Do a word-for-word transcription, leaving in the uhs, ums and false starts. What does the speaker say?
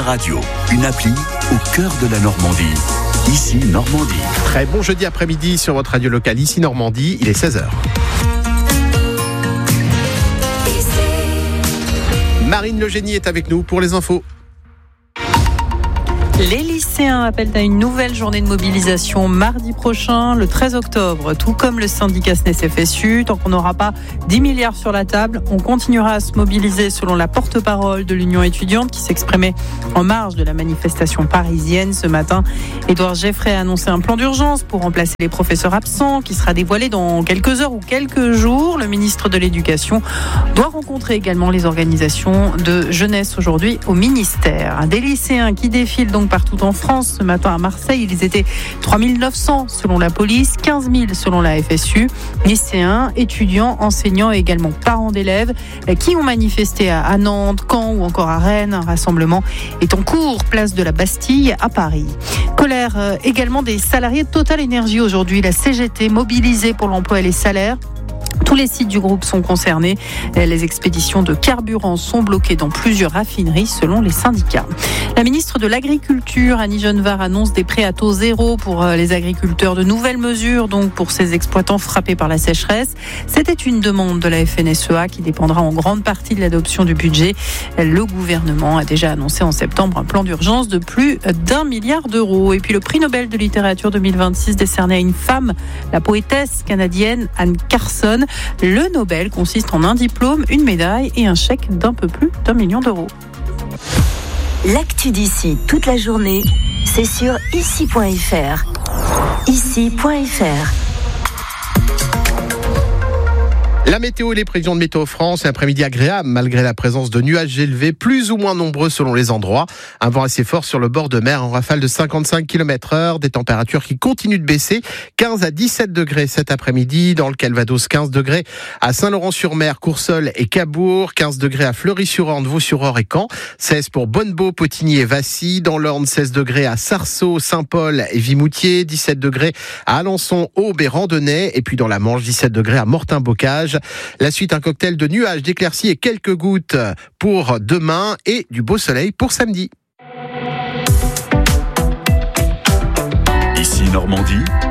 Radio, une appli au cœur de la Normandie. Ici Normandie. Très bon jeudi après-midi sur votre radio locale, ici Normandie, il est seize heures. Marine Legénie est avec nous pour les infos. Les lycéens appellent à une nouvelle journée de mobilisation mardi prochain, le treize octobre. Tout comme le syndicat S N E S F S U, tant qu'on n'aura pas dix milliards sur la table, on continuera à se mobiliser selon la porte-parole de l'Union étudiante qui s'exprimait en marge de la manifestation parisienne ce matin. Édouard Geffray a annoncé un plan d'urgence pour remplacer les professeurs absents qui sera dévoilé dans quelques heures ou quelques jours. Le ministre de l'Éducation doit rencontrer également les organisations de jeunesse aujourd'hui au ministère. Des lycéens qui défilent donc partout en France. Ce matin à Marseille, ils étaient trois mille neuf cents selon la police, quinze mille selon la F S U. Lycéens, étudiants, enseignants et également parents d'élèves qui ont manifesté à Nantes, Caen ou encore à Rennes. Un rassemblement est en cours, place de la Bastille à Paris. Colère également des salariés de Total Énergie aujourd'hui. La C G T mobilisée pour l'emploi et les salaires. Tous les sites du groupe sont concernés. Les expéditions de carburant sont bloquées dans plusieurs raffineries selon les syndicats. La ministre de l'Agriculture, Annie Genevard, annonce des prêts à taux zéro pour les agriculteurs. De nouvelles mesures donc pour ces exploitants frappés par la sécheresse. C'était une demande de la F N S E A qui dépendra en grande partie de l'adoption du budget. Le gouvernement a déjà annoncé en septembre un plan d'urgence de plus d'un milliard d'euros. Et puis le prix Nobel de littérature deux mille vingt-six décerné à une femme, la poétesse canadienne Anne Carson. Le Nobel consiste en un diplôme, une médaille et un chèque d'un peu plus d'un million d'euros. L'actu d'ici toute la journée, c'est sur ici point f r. ici point f r. La météo et les prévisions de Météo France, un après-midi agréable malgré la présence de nuages élevés, plus ou moins nombreux selon les endroits. Un vent assez fort sur le bord de mer en rafale de cinquante-cinq kilomètres heure, des températures qui continuent de baisser, quinze à dix-sept degrés cet après-midi, dans le Calvados quinze degrés à Saint-Laurent-sur-Mer, Courseulles et Cabourg, quinze degrés à Fleury-sur-Orne, Vaux-sur-Orge et Caen, seize pour Bonnebeau, Potigny et Vassy, dans l'Orne seize degrés à Sarceaux, Saint-Paul et Vimoutier, dix-sept degrés à Alençon, Aube et Randonnay, et puis dans la Manche dix-sept degrés à Mortain-Bocage. La suite, un cocktail de nuages, d'éclaircies et quelques gouttes pour demain et du beau soleil pour samedi. Ici Normandie.